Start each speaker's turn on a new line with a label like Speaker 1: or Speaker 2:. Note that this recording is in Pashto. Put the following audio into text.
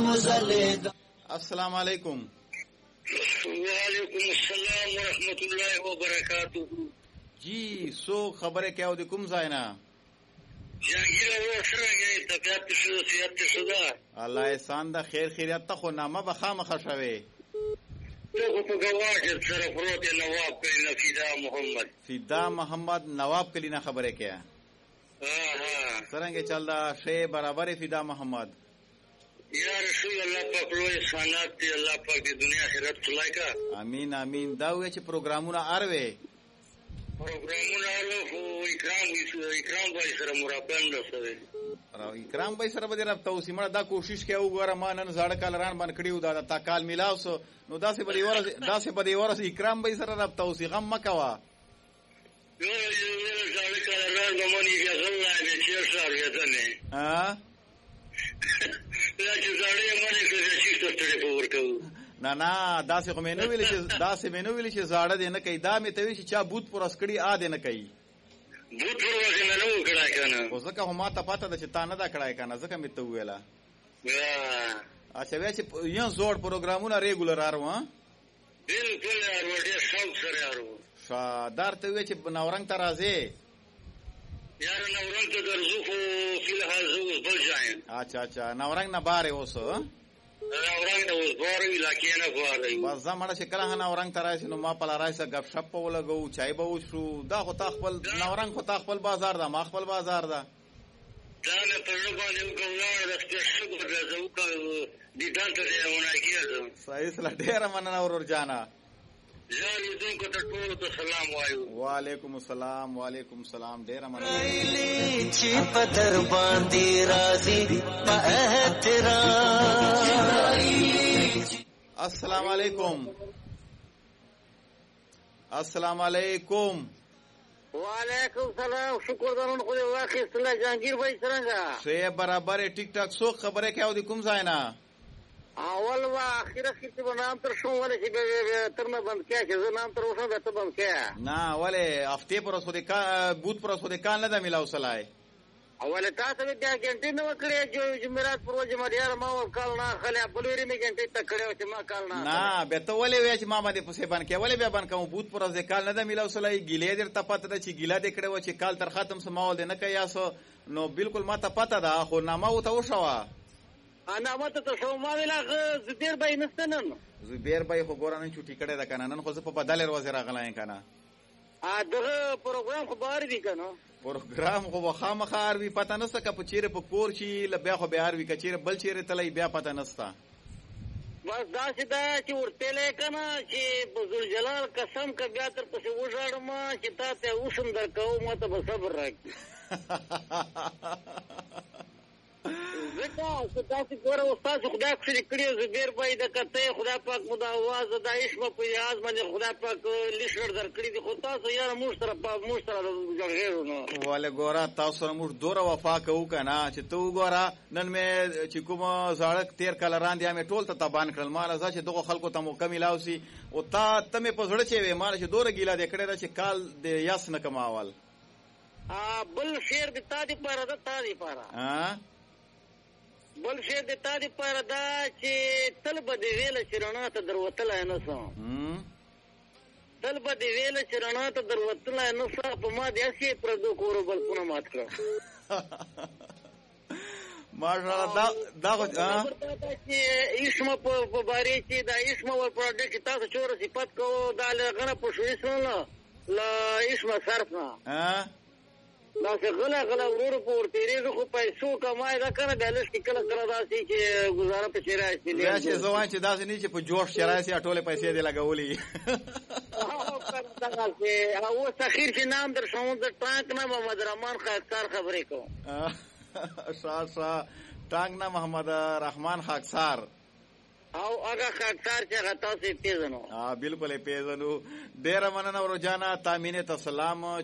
Speaker 1: السلام علیکم.
Speaker 2: وعلیکم السلام ورحمت الله وبرکاتہ.
Speaker 1: جی سو خبره کیا د کوم ځای نه؟
Speaker 2: جاګیره ورسره طبیعت څه صحت څه ده؟
Speaker 1: الله احسان ده، خیر خیریت ته خو نامه به خامخه شوي.
Speaker 2: ته په گواډ سره پروت نواب کلینا فدا محمد.
Speaker 1: فدا محمد نواب کلینا خبره کیا. څنګه چل دا شی برابر فدا محمد؟
Speaker 2: یا رسول الله پاک لوی سنت دی، الله پاک دی دنیا آخرت خلای کا.
Speaker 1: امین امین. دا وی چې پروګرامونه اروي
Speaker 2: پروګرامونه ارو اکرام وای سره مرابطه سره
Speaker 1: اکرام به سره به رابطه اوسې. مړه دا کوشش کوي وګوره ما نن زاړه کالران باندې کړیو دا تا کال میلاو سو نو داسې به ورس اکرام به سره رابطه اوسې. غم مکوا
Speaker 2: یو زاړه کالران باندې یې غلا دې چې سره وته نه
Speaker 1: ها
Speaker 2: لا چې زاړه باندې څه شي ستړي پورکو.
Speaker 1: نه داسې خو مې نو ویلي چې زاړه دې نه کوي. دا مې ته وی چې چا بوت پر اسکړي ا دې نه کوي.
Speaker 2: بوت پر وځي نه نو کړای کنه.
Speaker 1: خو ځکه هم ما ته پاته ده چې تا نه دا کړای کنه، ځکه مې ته ویله. اچھا وی چې یو زوړ پروګرامونه ریګولر ارو. ها
Speaker 2: بالکل ارو ډېر شوق سره ارو.
Speaker 1: شادار ته وی چې نورنګ ته راځي.
Speaker 2: یار نورنګ ته درځو خو فلحال زو بل ځای.
Speaker 1: اچھا نورنګ نه بارې اوس
Speaker 2: نورنګ ته اوس بارې علاقې نه غواړي.
Speaker 1: بس زمړه چې کله نورنګ ته راشي نو ما په لارای سره غپ شپ ولګو، چای به وشو. دا خو تا خپل نورنګ خو تا خپل بازار ده، ما خپل بازار ده.
Speaker 2: دا نه په لوګانې وګورم د سپیشل ګرځو کا دي دانته ونه کېږي.
Speaker 1: صحیح سره ډېر مننه ورور جانا.
Speaker 2: یار دې کو ته ټول ته سلام وایو.
Speaker 1: وعلیکم السلام. وعلیکم السلام. ډېر مننه.
Speaker 3: چې په در باندې راځي په احترام.
Speaker 1: السلام علیکم. السلام علیکم.
Speaker 2: وعلیکم السلام. شکر درون خو دې واخیستله جهانگیر بھائی څنګه؟
Speaker 1: شه برابر ټیک ټاک سو خبره کاو د کوم ځای نه؟
Speaker 2: اول وا اخیره کې به نام تر شو ولې چې تر نه بند کیا چې زه نام تر اوسه به ته بند کیا
Speaker 1: نه ولې هفته پر اوسه د کا بوت پر اوسه د کال نه د ملاو سلای.
Speaker 2: اول تاسو بیا ګنټې نه وکړې چې جمعرات پر ورځ مریار ما وکال نه خلیا بلوري می ګنټې تکړه چې ما کال
Speaker 1: نه به ته ولې وای چې ما باندې پسې باندې کې ولې بیا باندې کوم بوت پر اوسه کال نه د ملاو سلای. ګیلې در ته پته ده چې ګیلا دې کړو چې کال تر ختم سماول نه کیاسو نو بالکل ما ته پته ده خو نامه او ته وشوا.
Speaker 2: انا ماته ته شو ما ویلا زبیر بای نستنن.
Speaker 1: زبیر بای خو ګورانه چټی کړه ده کنه نن خو زه په بدل ورځ راغلایم کنه.
Speaker 2: دغه پروګرام خو بار دی کنه.
Speaker 1: پروګرام خو خامخار وی پته نسته که په چیرې په کور شي لبیا خو بهار وی کچیرې بل چیرې تلای بیا پته نسته.
Speaker 2: بس دا سیدا چې ورته لیکنه چې بزل جلال قسم کا بیا تر پسې وژاړم چې تا ته اوسم درکو ماته به صبر راکړي. زکه ستاسو ګوره استاد خدای خو کړی زبیر بای د کته خدای پاک مو د आवाज د عشق په یاد باندې خدای پاک لیشر درکړي دي. خو تاسو یاره موږ سره جوړېږو نو
Speaker 1: ولې ګوره تاسو موږ دوره وفا کوو کنه چې تو ګوره نن مې چې کوم زړک تیر کلران دی مې ټول ته تبان کړل مال ځکه چې دغه خلکو ته مو کمی لاوسی او تا ته مې په زړه چې وې مال چې دوره ګیلا دې کړی دا چې کال د یاس نه کماول.
Speaker 2: بل شعر د تا دی پاره د تا دی پاره بل شعر د تا دی پاره دا چې تل به دې ویل چې رڼا ته دروتلای نه سم. تل به دې ویل چې رڼا ته دروتلای نه سم په ما داسې پردو کورو بلکونه مات کړه.
Speaker 1: ماشاءالله دا خو
Speaker 2: چې اسمه په باري چې دا اسمه ور پروډکټ تاسو چور صفات کو دا لغنه په شوې سره لا اسمه صرف نه دا څه غلا ورور په ورتېږي خو پیسو کمای دا کنه دلش کې کله داسې چې گزاره په شرایط دي.
Speaker 1: یا چې زوان چې داسې نه چې په جوش شرایط یې ټوله پیسې دی لګولې.
Speaker 2: او تخیر چې نام در شوم د ټانک نه محمد رحمان خاکسار خبرې کوم.
Speaker 1: شاه ټانک نه محمد رحمان خاکسار
Speaker 2: او هغه خاکسار چې هغه تاسو پیژنو.
Speaker 1: بالکل پیژنو. ډېر مننه ورو جانا تامینه ته سلام.